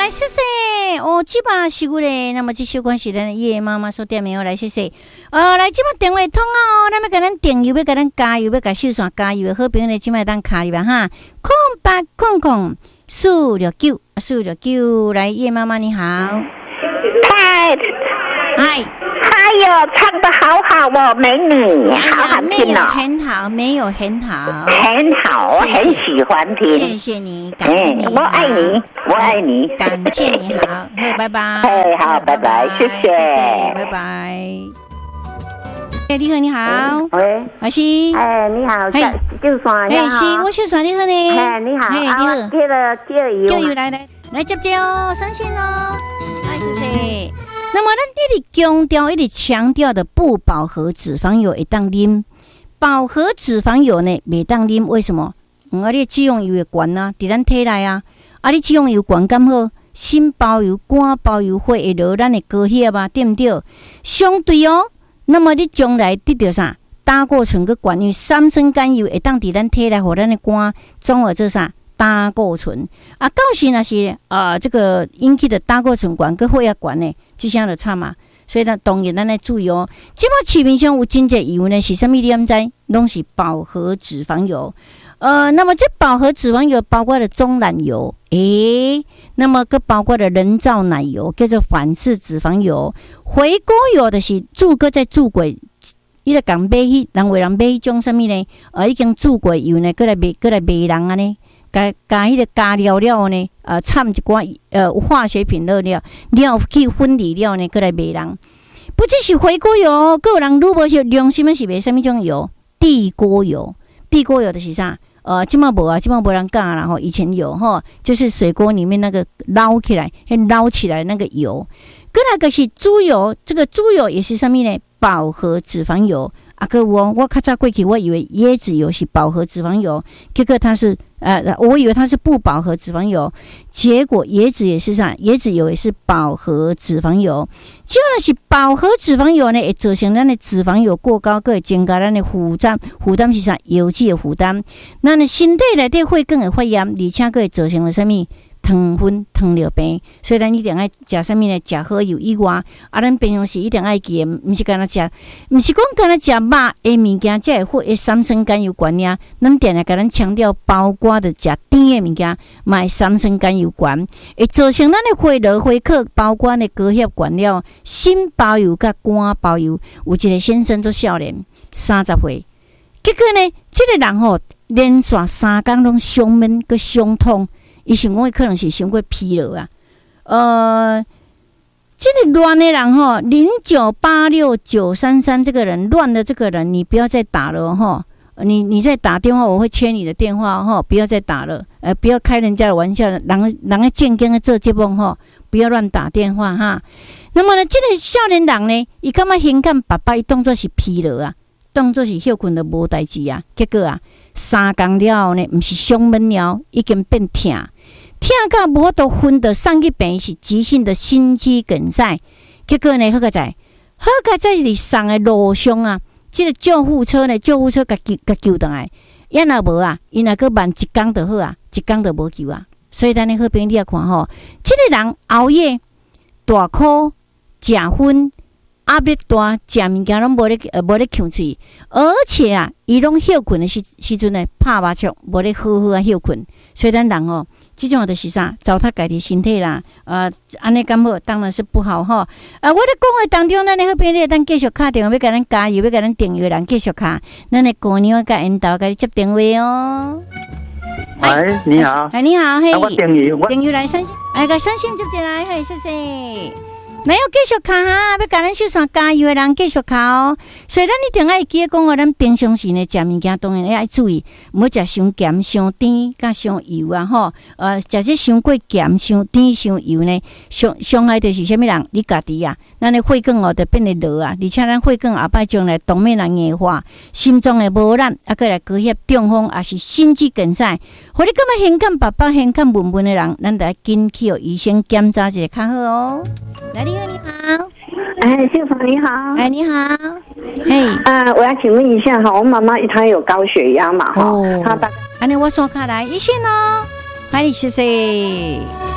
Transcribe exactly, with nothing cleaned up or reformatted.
来谢谢哦，这把是过嘞。那么这首歌是咱叶妈妈所点的哦，来谢谢。呃，来这把电话通哦，咱们给咱电邮，要给咱加油，要给秀爽加油的好朋友呢，这把当卡里吧哈，空八空空四六九四六九，来叶妈妈你好， 太， 嗨。 哎呦，唱得好好哦，美女，好好听哦， 很好，没有很好， 很好，我很喜欢听。 谢谢你，感谢你， 我爱你，我爱你， 感谢你好，好，拜拜。 哎，好，拜拜，谢谢， 谢谢，拜拜。哎，你好，你好， 喂， 我是， 哎，你好，就算哎，是，我是算你好呢， 哎，你好， 哎，你好， 接了接了叫油来来来接接哦，上线哦，哎，谢谢。那么，咱一直强调、一直强调的不饱和脂肪油会当啉，饱和脂肪油呢袂当啉，为什么？嗯，啊，你脂肪油会悬啊，伫咱体内啊，啊，你脂肪油悬敢好，心包油、肝包油会会落咱的高血压，对不对？相对哦，那么你将来得到啥？胆固醇个悬，因为三酸甘油会当伫咱体内，互咱的肝综合做啥？胆固醇啊，到时那是啊、呃，这个引起的胆固醇悬跟血压悬呢，这项就差嘛。所以呢，当然咱来注意哦。即摆市面上有真侪油呢，是啥物你毋知？拢是饱和脂肪油。呃，那么这饱和脂肪油包括了棕榄油，诶，那么个包括了人造奶油，叫做反式脂肪油。回锅油的是注搁在注过。伊个讲买迄人为人买迄种啥物呢？呃，已经注过油呢，过来卖，过来卖人安尼。加加迄个加料料呢，呃，掺一寡呃化学品热料料去分离料呢，过来卖人。不只是回锅油，个有人如果是良心的是卖什么种油？地锅油，地锅油的是啥？呃，今嘛无啊，今嘛无人讲啦吼。以前有吼，就是水锅里面那个捞起来，捞起来那个油。跟那个是猪油，这个猪油也是什么呢？饱和脂肪油。啊，个我我较早过去，我以为椰子油是饱和脂肪油，结果它是呃，我以为它是不饱和脂肪油，结果椰子也是啥？椰子油也是饱和脂肪油。只要是饱和脂肪油呢，会造成咱的脂肪油过高，佫会增加咱的负担。负担是啥？油脂的负担。咱的身体内底会更会发炎，而且佫会造成了什么？糖分、糖尿病，所以咱一定要食啥物呢？食好油以外，啊，咱平常时一定要记，毋是干那食，毋是讲干那食肉的物件，才会会三酸甘油悬呀。咱定定甲咱强调，包括着食甜的物件，嘛会三酸甘油悬，会造成咱的血流血克，包括的高血悬了，心包油甲肝包油。有一个先生做少年，三十岁，结果呢，这个人吼、哦，连续三工拢胸闷佮胸痛。伊想讲，可能是伤过疲劳啊。呃，这个乱的人哈，零九八六九三三这个人乱的这个人，你不要再打了哈。你你再打电话，我会切你的电话哈，不要再打了。呃，不要开人家的玩笑，人人的健康的做节目哈，不要乱打电话哈。那么呢，这个少年人呢，伊感觉胸感爸爸，伊当作是疲劳啊，当作是休困的无代志啊。结果啊，三工了后呢，不是胸闷了，已经变痛。痛到无法度分得送去病院是急性的心肌梗塞，结果呢，好个在，好个在哩送的路上啊，这个救护车呢，救护车甲救甲救倒来，要若无啊，伊若个慢一工就好啊，一工就无救啊。所以咱的好朋友你也看吼，这个人熬夜、大哭、食薰、压力大、食物件拢无咧呃无咧呛喙，而且啊，伊拢休困的时时阵呢，拍麻将无咧好好啊休困。所以咱人哦，这种就是啥，糟蹋家己身体啦，呃，安尼咁好，当然是不好吼。呃，我咧讲的当中，咱的好朋友咱继续打电话，要甲咱加油，要甲咱订阅人继续卡，咱的姑娘甲引导，甲你接电话哦。 喂，你好。 哎，你好，嘿。 我订阅， 订阅来三星，哎，甲三星接进来，嘿，谢谢。咱要继续卡哈，要甲咱秀山加油的人继续卡哦。所以咱一定要记得讲哦，咱平常时呢食物件当然要注意，唔好食伤咸、伤甜、甲伤油啊吼。呃，食些伤过咸、伤甜、伤油呢，伤伤害就是啥物人？你家己啊，咱的血管哦就变得落啊，而且咱血管后摆将来当面来硬化，心脏的无力，啊，过来高血中风，也是心肌梗塞。互你感觉胸感白白、胸感闷闷的人，咱得要紧去医生检查一下较好哦。来，你好，你好， 哎，秀芳你好， 哎，你好，嘿， 啊，我要请问一下哈，我妈妈她有高血压嘛哈， 哦， 她大， 安尼我刷卡来一线哦，嗨，谢谢。